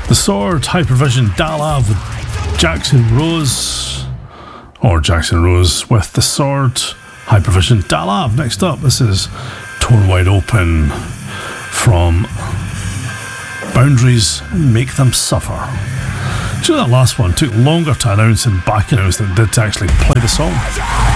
The Sword, Hypervision, Dalav with Jackson Rose. Or Jackson Rose with The Sword, Hypervision, Dalav. Next up, this is Torn Wide Open from Boundaries, Make Them Suffer. Do you know that last one took longer to announce and back announce than it did to actually play the song?